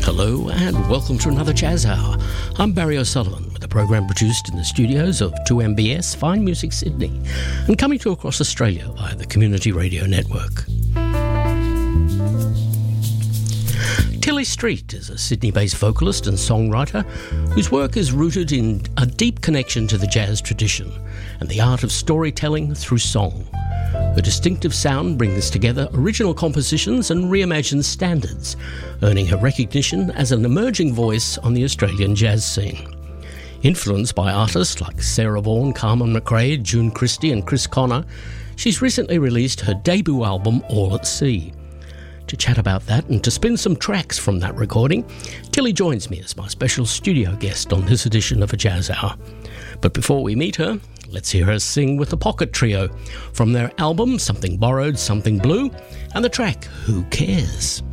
Hello and welcome to another Jazz Hour. I'm Barry O'Sullivan with a program produced in the studios of 2MBS Fine Music Sydney and coming to you across Australia via the Community Radio Network. Tilly Street is a Sydney-based vocalist and songwriter whose work is rooted in a deep connection to the jazz tradition and the art of storytelling through song. Her distinctive sound brings together original compositions and reimagined standards, earning her recognition as an emerging voice on the Australian jazz scene. Influenced by artists like Sarah Vaughan, Carmen McRae, June Christie and Chris Connor, she's recently released her debut album, All at Sea. To chat about that and to spin some tracks from that recording, Tilly joins me as my special studio guest on this edition of A Jazz Hour. But before we meet her, let's hear her sing with the Pocket Trio from their album Something Borrowed, Something Blue, and the track Who Cares?